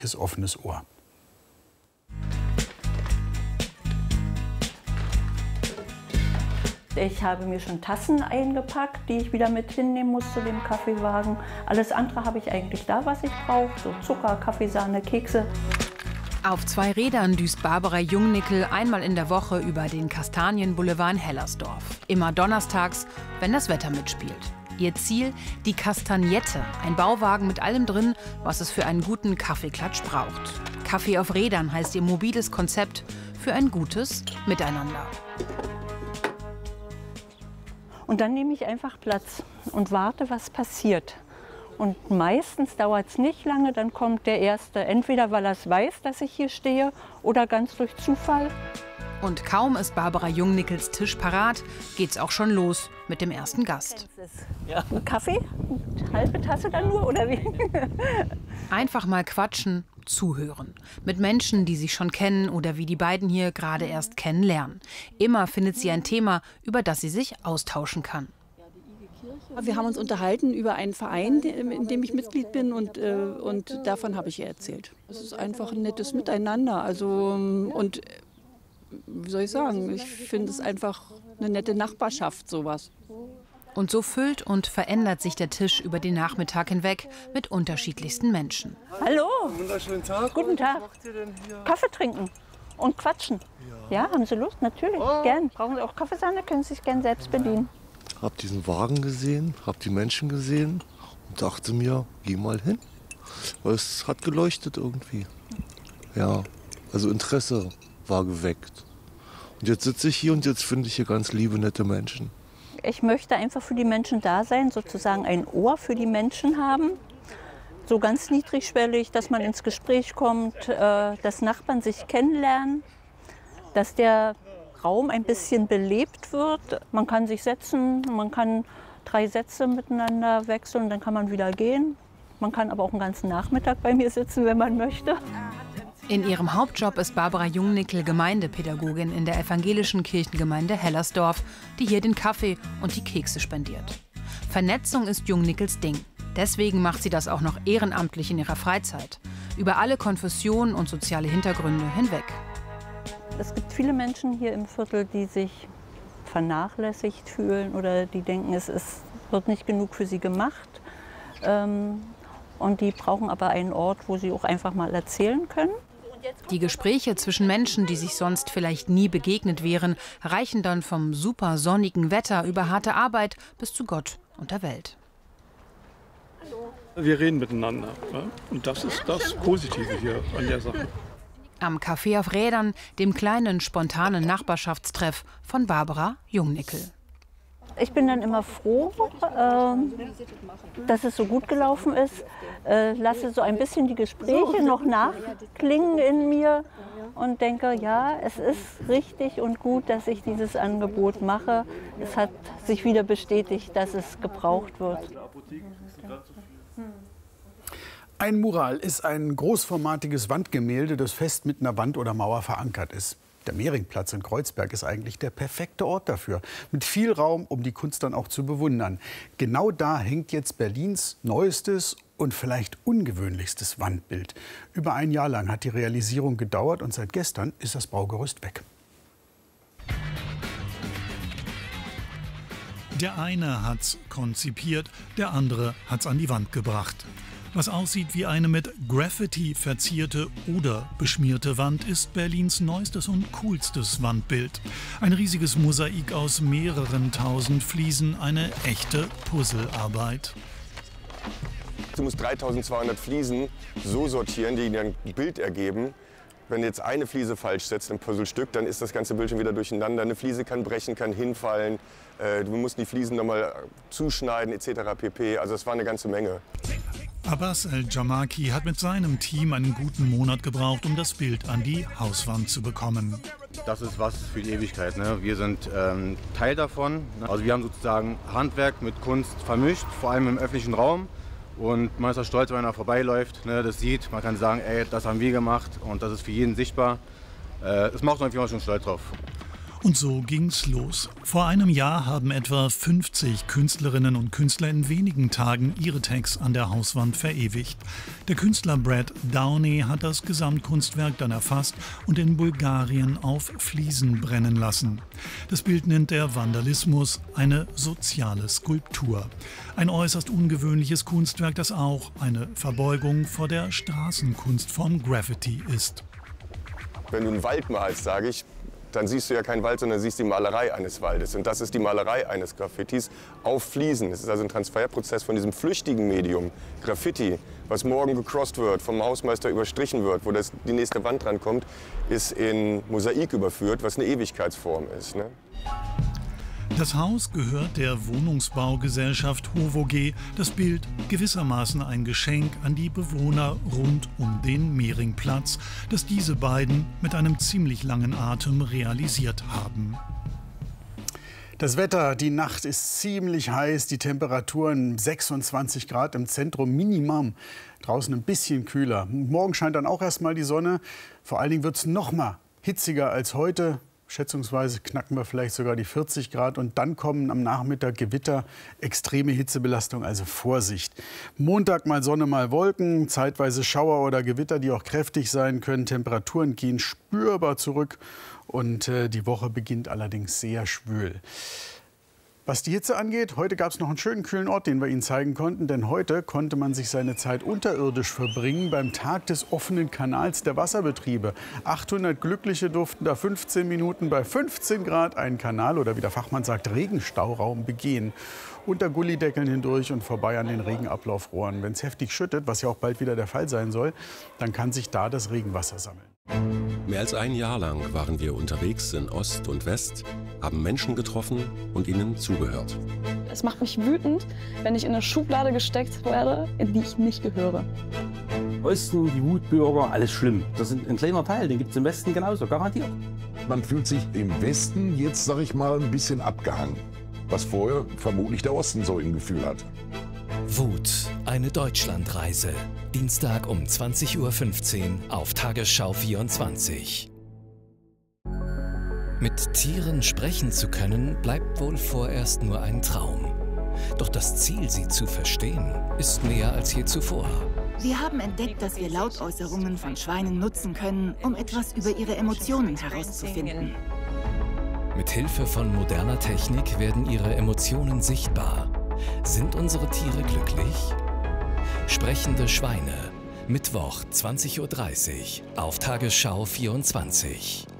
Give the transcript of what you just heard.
offenes Ohr. Ich habe mir schon Tassen eingepackt, die ich wieder mit hinnehmen muss zu dem Kaffeewagen. Alles andere habe ich eigentlich da, was ich brauche. So Zucker, Kaffeesahne, Kekse. Auf 2 Rädern düst Barbara Jungnickel einmal in der Woche über den Kastanienboulevard in Hellersdorf. Immer donnerstags, wenn das Wetter mitspielt. Ihr Ziel, die Kastagnette, ein Bauwagen mit allem drin, was es für einen guten Kaffeeklatsch braucht. Kaffee auf Rädern heißt ihr mobiles Konzept für ein gutes Miteinander. Und dann nehme ich einfach Platz und warte, was passiert. Und meistens dauert es nicht lange, dann kommt der Erste. Entweder weil er es weiß, dass ich hier stehe, oder ganz durch Zufall. Und kaum ist Barbara Jungnickels Tisch parat, geht's auch schon los mit dem ersten Gast. Ja. Ein Kaffee? Eine halbe Tasse dann nur, oder wie? Einfach mal quatschen, zuhören. Mit Menschen, die sich schon kennen oder wie die beiden hier gerade erst kennenlernen. Immer findet sie ein Thema, über das sie sich austauschen kann. Wir haben uns unterhalten über einen Verein, in dem ich Mitglied bin, und davon habe ich ihr erzählt. Es ist einfach ein nettes Miteinander. Also, und wie soll ich sagen, ich finde es einfach eine nette Nachbarschaft, sowas. Und so füllt und verändert sich der Tisch über den Nachmittag hinweg mit unterschiedlichsten Menschen. Hallo. Wunderschönen Tag. Guten Tag. Was macht ihr denn hier? Kaffee trinken und quatschen. Ja, haben Sie Lust? Natürlich, gern. Brauchen Sie auch Kaffeesahne, können Sie sich gern selbst bedienen. Hab diesen Wagen gesehen, hab die Menschen gesehen und dachte mir, geh mal hin. Weil es hat geleuchtet irgendwie. Ja, also Interesse war geweckt. Und jetzt sitze ich hier und jetzt finde ich hier ganz liebe, nette Menschen. Ich möchte einfach für die Menschen da sein, sozusagen ein Ohr für die Menschen haben. So ganz niedrigschwellig, dass man ins Gespräch kommt, dass Nachbarn sich kennenlernen, dass der Raum ein bisschen belebt wird. Man kann sich setzen, man kann 3 Sätze miteinander wechseln, dann kann man wieder gehen. Man kann aber auch einen ganzen Nachmittag bei mir sitzen, wenn man möchte. In ihrem Hauptjob ist Barbara Jungnickel Gemeindepädagogin in der evangelischen Kirchengemeinde Hellersdorf, die hier den Kaffee und die Kekse spendiert. Vernetzung ist Jungnickels Ding. Deswegen macht sie das auch noch ehrenamtlich in ihrer Freizeit. Über alle Konfessionen und soziale Hintergründe hinweg. Es gibt viele Menschen hier im Viertel, die sich vernachlässigt fühlen oder die denken, wird nicht genug für sie gemacht. Und die brauchen aber einen Ort, wo sie auch einfach mal erzählen können. Die Gespräche zwischen Menschen, die sich sonst vielleicht nie begegnet wären, reichen dann vom super sonnigen Wetter über harte Arbeit bis zu Gott und der Welt. Wir reden miteinander, ja? Und das ist das Positive hier an der Sache. Am Café auf Rädern, dem kleinen, spontanen Nachbarschaftstreff von Barbara Jungnickel. Ich bin dann immer froh, dass es so gut gelaufen ist. Lasse so ein bisschen die Gespräche noch nachklingen in mir und denke, ja, es ist richtig und gut, dass ich dieses Angebot mache. Es hat sich wieder bestätigt, dass es gebraucht wird. Ein Mural ist ein großformatiges Wandgemälde, das fest mit einer Wand oder Mauer verankert ist. Der Mehringplatz in Kreuzberg ist eigentlich der perfekte Ort dafür. Mit viel Raum, um die Kunst dann auch zu bewundern. Genau da hängt jetzt Berlins neuestes und vielleicht ungewöhnlichstes Wandbild. Über ein Jahr lang hat die Realisierung gedauert und seit gestern ist das Baugerüst weg. Der eine hat's konzipiert, der andere hat's an die Wand gebracht. Was aussieht wie eine mit Graffiti verzierte oder beschmierte Wand, ist Berlins neuestes und coolstes Wandbild. Ein riesiges Mosaik aus mehreren tausend Fliesen, eine echte Puzzlearbeit. Du musst 3200 Fliesen so sortieren, die dann ein Bild ergeben. Wenn du jetzt eine Fliese falsch setzt im Puzzlestück, dann ist das ganze Bild schon wieder durcheinander. Eine Fliese kann brechen, kann hinfallen. Du musst die Fliesen nochmal zuschneiden etc. pp. Also es war eine ganze Menge. Abbas El-Jamaki hat mit seinem Team einen guten Monat gebraucht, um das Bild an die Hauswand zu bekommen. Das ist was für die Ewigkeit. Ne? Wir sind Teil davon. Also wir haben sozusagen Handwerk mit Kunst vermischt, vor allem im öffentlichen Raum. Und man ist auch stolz, wenn er vorbeiläuft, ne, das sieht. Man kann sagen, ey, das haben wir gemacht und das ist für jeden sichtbar. Das macht man auf jeden Fall schon stolz drauf. Und so ging's los. Vor einem Jahr haben etwa 50 Künstlerinnen und Künstler in wenigen Tagen ihre Tags an der Hauswand verewigt. Der Künstler Brad Downey hat das Gesamtkunstwerk dann erfasst und in Bulgarien auf Fliesen brennen lassen. Das Bild nennt er Vandalismus, eine soziale Skulptur. Ein äußerst ungewöhnliches Kunstwerk, das auch eine Verbeugung vor der Straßenkunstform Graffiti ist. Wenn du einen Wald malst, sage ich, dann siehst du ja keinen Wald, sondern siehst die Malerei eines Waldes. Und das ist die Malerei eines Graffitis auf Fliesen. Es ist also ein Transferprozess von diesem flüchtigen Medium, Graffiti, was morgen gecrossed wird, vom Hausmeister überstrichen wird, wo die nächste Wand dran kommt, ist in Mosaik überführt, was eine Ewigkeitsform ist. Ne? Das Haus gehört der Wohnungsbaugesellschaft HOVOG, das Bild gewissermaßen ein Geschenk an die Bewohner rund um den Mehringplatz, das diese beiden mit einem ziemlich langen Atem realisiert haben. Das Wetter, die Nacht ist ziemlich heiß, die Temperaturen 26 Grad im Zentrum, Minimum. Draußen ein bisschen kühler. Morgen scheint dann auch erstmal die Sonne. Vor allen Dingen wird es noch mal hitziger als heute. Schätzungsweise knacken wir vielleicht sogar die 40 Grad und dann kommen am Nachmittag Gewitter, extreme Hitzebelastung, also Vorsicht. Montag mal Sonne, mal Wolken, zeitweise Schauer oder Gewitter, die auch kräftig sein können. Temperaturen gehen spürbar zurück und die Woche beginnt allerdings sehr schwül. Was die Hitze angeht, heute gab es noch einen schönen kühlen Ort, den wir Ihnen zeigen konnten. Denn heute konnte man sich seine Zeit unterirdisch verbringen beim Tag des offenen Kanals der Wasserbetriebe. 800 Glückliche durften da 15 Minuten bei 15 Grad einen Kanal oder wie der Fachmann sagt, Regenstauraum begehen. Unter Gullideckeln hindurch und vorbei an den Regenablaufrohren. Wenn es heftig schüttet, was ja auch bald wieder der Fall sein soll, dann kann sich da das Regenwasser sammeln. Mehr als ein Jahr lang waren wir unterwegs in Ost und West, haben Menschen getroffen und ihnen zugehört. Es macht mich wütend, wenn ich in eine Schublade gesteckt werde, in die ich nicht gehöre. Osten, die Wutbürger, alles schlimm. Das ist ein kleiner Teil, den gibt es im Westen genauso, garantiert. Man fühlt sich im Westen jetzt, sag ich mal, ein bisschen abgehangen. Was vorher vermutlich der Osten so im Gefühl hat. Wut, eine Deutschlandreise. Dienstag um 20:15 Uhr auf Tagesschau 24. Mit Tieren sprechen zu können, bleibt wohl vorerst nur ein Traum. Doch das Ziel, sie zu verstehen, ist näher als je zuvor. Wir haben entdeckt, dass wir Lautäußerungen von Schweinen nutzen können, um etwas über ihre Emotionen herauszufinden. Mit Hilfe von moderner Technik werden ihre Emotionen sichtbar. Sind unsere Tiere glücklich? Sprechende Schweine. Mittwoch 20:30 Uhr auf Tagesschau 24.